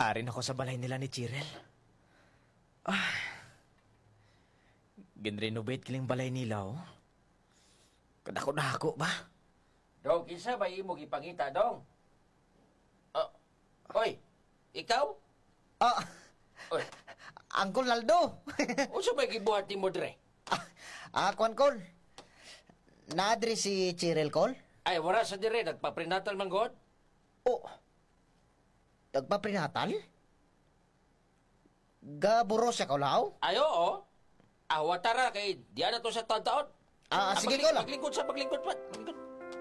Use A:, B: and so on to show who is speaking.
A: Arin ako sa balay nila ni Chirel. Ginrenovate kiling balay nila, oh. Kadako-dako ba?
B: Dong, kinsa ba imo gipangita, Dong? Oy, ikaw?
C: Ah,
B: Oy,
C: Uncle Naldo.
B: unsa ba gibuhat nimo dre?
C: Kwan, Col. Naadri si Chirel, Col?
B: Ay, wala sa dire, nagpa-prenatal man god?
C: Oh, nagpaprenatal? Gaburo siya, Kaulaw?
B: Ay, oo. Awatara kay di na to sa taon-taon.
C: Sige, Col.
B: Paglingkod sa paglingkod pa. Paglingkod.